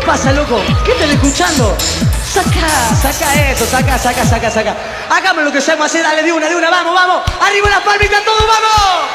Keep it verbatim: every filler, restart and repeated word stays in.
pasa, loco? ¿Qué estás escuchando? Saca, saca eso, saca, saca, saca, saca. Hagamos lo que sabemos hacer, dale de una, de una, vamos, vamos. Arriba las palmitas, todos, vamos.